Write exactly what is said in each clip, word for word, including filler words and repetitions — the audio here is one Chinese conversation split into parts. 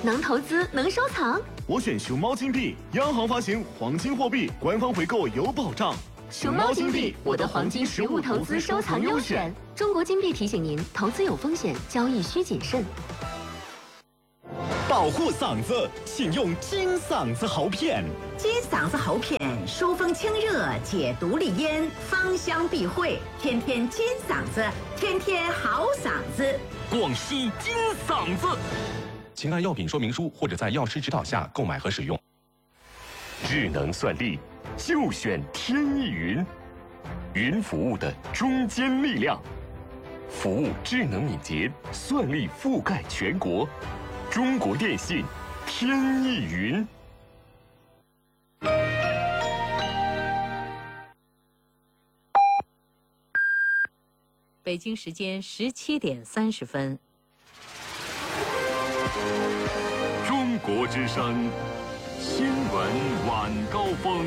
能投资，能收藏。 我选熊猫金币，央行发行黄金货币，官方回购有保障。 熊猫金币，我的黄金实物投资收藏优选。中国金币提醒您：投资有风险，交易需谨慎。 保护嗓子，请用金嗓子喉片。 金嗓子喉片疏风清热，解毒利咽，芳香避秽，天天金嗓子，天天好嗓子。 广西金嗓子， 请按药品说明书或者在药师指导下购买和使用。 智能算力就选天翼云，云服务的中坚力量，服务智能敏捷，算力覆盖全国。中国电信天翼云。 北京时间十七点三十分。 中国之声新闻晚高峰。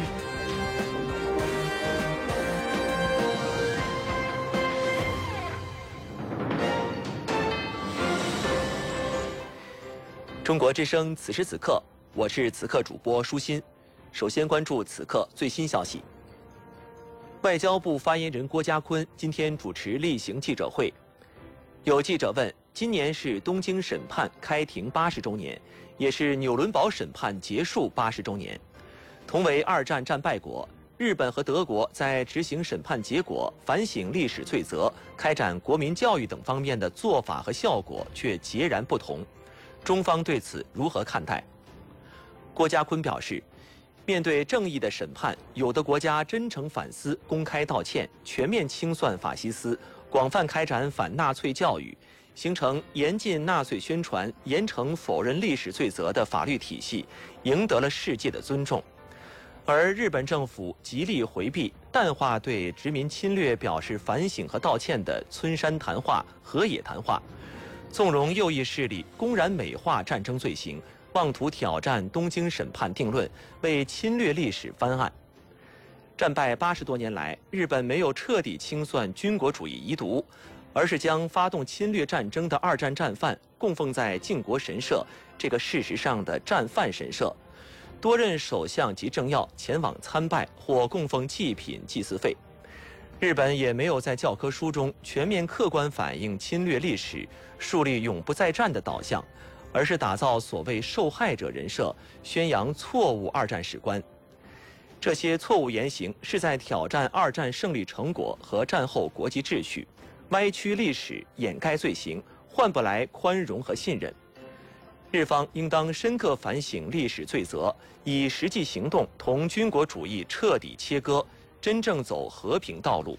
中国之声此时此刻，我是此刻主播舒心。首先关注此刻最新消息。外交部发言人郭家坤今天主持例行记者会，有记者问：今年是东京审判开庭八十周年，也是纽伦堡审判结束八十周年。同为二战战败国，日本和德国在执行审判结果、反省历史罪责、开展国民教育等方面的做法和效果却截然不同。中方对此如何看待？郭家坤表示，面对正义的审判，有的国家真诚反思、公开道歉，全面清算法西斯，广泛开展反纳粹教育，形成严禁纳粹宣传、严惩否认历史罪责的法律体系，赢得了世界的尊重。而日本政府极力回避、淡化对殖民侵略表示反省和道歉的村山谈话、河野谈话，纵容右翼势力公然美化战争罪行，妄图挑战东京审判定论，为侵略历史翻案。战败八十多年来，日本没有彻底清算军国主义遗毒，而是将发动侵略战争的二战战犯供奉在靖国神社这个事实上的战犯神社，多任首相及政要前往参拜或供奉祭品、祭祀费。日本也没有在教科书中全面客观反映侵略历史，树立永不再战的导向，而是打造所谓受害者人设，宣扬错误二战史观。这些错误言行是在挑战二战胜利成果和战后国际秩序，歪曲历史，掩盖罪行，换不来宽容和信任。日方应当深刻反省历史罪责，以实际行动同军国主义彻底切割，真正走和平道路。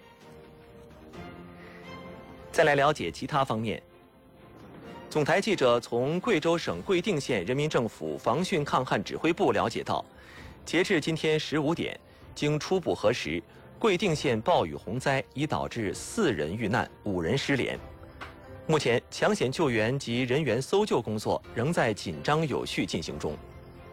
再来了解其他方面。总台记者从贵州省贵定县人民政府防汛抗旱指挥部了解到，截至今天十五点，经初步核实，贵定县暴雨洪灾已导致四人遇难，五人失联。目前，抢险救援及人员搜救工作仍在紧张有序进行中。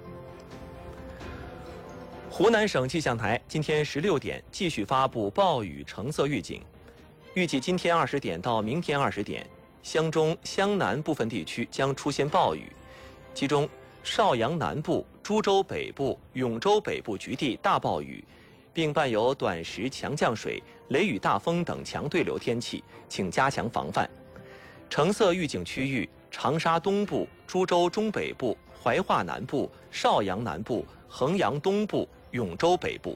湖南省气象台今天十六点继续发布暴雨橙色预警，预计今天二十点到明天二十点，湘中、湘南部分地区将出现暴雨，其中邵阳南部、株洲北部、永州北部局地大暴雨，并伴有短时强降水、雷雨大风等强对流天气，请加强防范。橙色预警区域：长沙东部、株洲中北部、怀化南部、邵阳南部、衡阳东部、永州北部。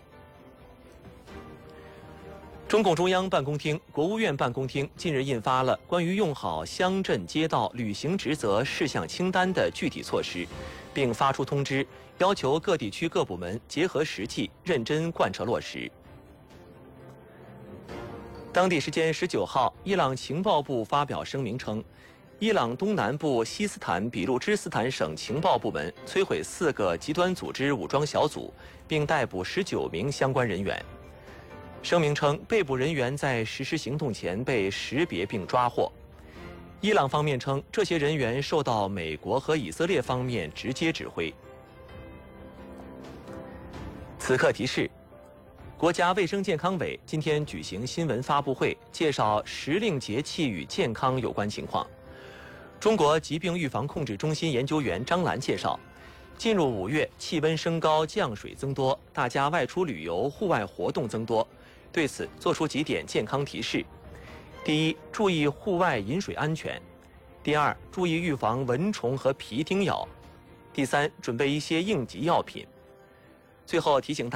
中共中央办公厅、国务院办公厅近日印发了关于用好乡镇街道履行职责事项清单的具体措施，并发出通知，要求各地区各部门结合实际，认真贯彻落实。当地时间十九号，伊朗情报部发表声明称，伊朗东南部西斯坦俾路支斯坦省情报部门摧毁四个极端组织武装小组，并逮捕十九名相关人员。声明称，被捕人员在实施行动前被识别并抓获。伊朗方面称，这些人员受到美国和以色列方面直接指挥。此刻提示：国家卫生健康委今天举行新闻发布会，介绍时令节气与健康有关情况。 中国疾病预防控制中心研究员张兰介绍，进入五月，气温升高，降水增多，大家外出旅游、户外活动增多。对此，做出几点健康提示：第一，注意户外饮水安全；第二，注意预防蚊虫和皮叮咬；第三，准备一些应急药品。最后提醒大家。